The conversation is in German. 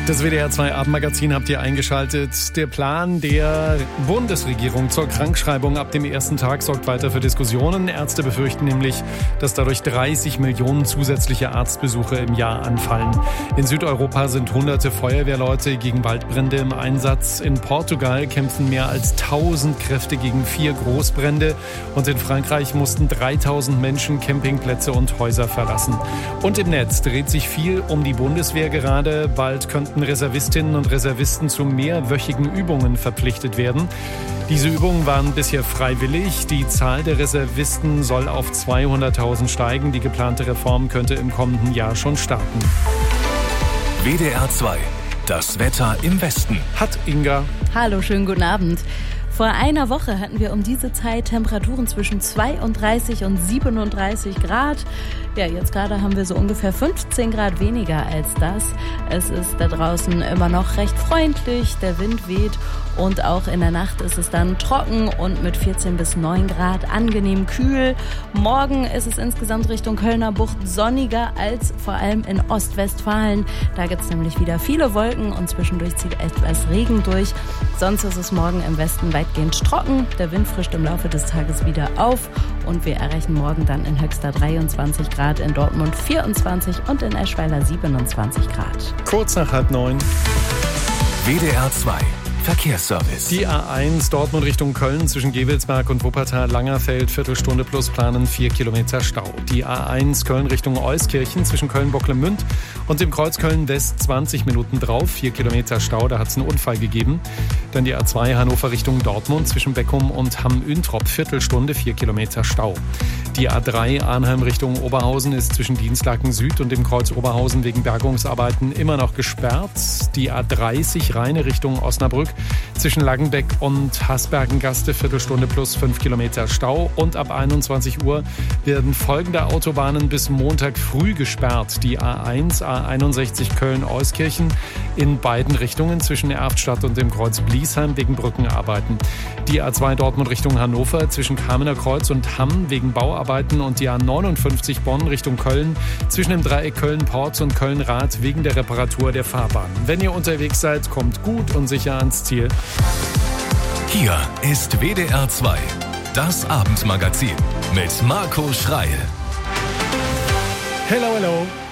Das WDR 2 Abendmagazin habt ihr eingeschaltet. Der Plan der Bundesregierung zur Krankschreibung ab dem ersten Tag sorgt weiter für Diskussionen. Ärzte befürchten nämlich, dass dadurch 30 Millionen zusätzliche Arztbesuche im Jahr anfallen. In Südeuropa sind hunderte Feuerwehrleute gegen Waldbrände im Einsatz. In Portugal kämpfen mehr als 1000 Kräfte gegen 4 Großbrände. Und in Frankreich mussten 3000 Menschen Campingplätze und Häuser verlassen. Und im Netz dreht sich viel um die Bundeswehr gerade. Bald könnten Reservistinnen und Reservisten zu mehrwöchigen Übungen verpflichtet werden. Diese Übungen waren bisher freiwillig. Die Zahl der Reservisten soll auf 200.000 steigen. Die geplante Reform könnte im kommenden Jahr schon starten. WDR 2, das Wetter im Westen. Hat Inga. Hallo, schönen guten Abend. Vor einer Woche hatten wir um diese Zeit Temperaturen zwischen 32 und 37 Grad. Ja, jetzt gerade haben wir so ungefähr 15 Grad weniger als das. Es ist da draußen immer noch recht freundlich, der Wind weht und auch in der Nacht ist es dann trocken und mit 14 bis 9 Grad angenehm kühl. Morgen ist es insgesamt Richtung Kölner Bucht sonniger als vor allem in Ostwestfalen. Da gibt es nämlich wieder viele Wolken und zwischendurch zieht etwas Regen durch. Sonst ist es morgen im Westen weitgehend trocken. Der Wind frischt im Laufe des Tages wieder auf und wir erreichen morgen dann in Höxter 23 Grad, in Dortmund 24 und in Eschweiler 27 Grad. Kurz nach 8:30. WDR 2 Verkehrsservice. Die A1 Dortmund Richtung Köln zwischen Gevelsberg und Wuppertal-Langerfeld, Viertelstunde plus planen 4 Kilometer Stau. Die A1 Köln Richtung Euskirchen zwischen Köln-Bocklemünd und dem Kreuz Köln-West 20 Minuten drauf, 4 Kilometer Stau, da hat es einen Unfall gegeben. Dann die A2 Hannover Richtung Dortmund zwischen Beckum und Hamm-Üntrop, Viertelstunde, 4 Kilometer Stau. Die A3 Arnheim Richtung Oberhausen ist zwischen Dienstlaken Süd und dem Kreuz Oberhausen wegen Bergungsarbeiten immer noch gesperrt. Die A30 Rheine Richtung Osnabrück zwischen Langenbeck und Hasbergengaste, Viertelstunde plus 5 Kilometer Stau. Und ab 21 Uhr werden folgende Autobahnen bis Montag früh gesperrt. Die A1, A61 Köln-Euskirchen in beiden Richtungen zwischen Erftstadt und dem Kreuz Bliesheim wegen Brückenarbeiten. Die A2 Dortmund Richtung Hannover zwischen Kamener Kreuz und Hamm wegen Bauarbeiten und die A59 Bonn Richtung Köln zwischen dem Dreieck Köln-Porz und Köln-Rath wegen der Reparatur der Fahrbahn. Wenn ihr unterwegs seid, kommt gut und sicher ans Ziel. Hier ist WDR 2, das Abendmagazin mit Marco Schreil. Hello, hello.